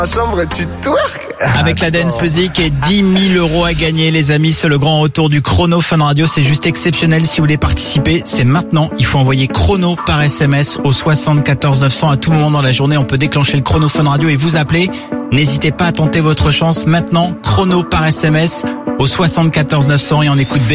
La chambre, tu twerk. Avec la dance music et 10 000 € à gagner, les amis. C'est le grand retour du chrono Fun Radio. C'est juste exceptionnel. Si vous voulez participer, c'est maintenant. Il faut envoyer chrono par SMS au 74 900 à tout moment dans la journée. On peut déclencher le chrono Fun Radio et vous appeler. N'hésitez pas à tenter votre chance maintenant. Chrono par SMS au 74 900 et on écoute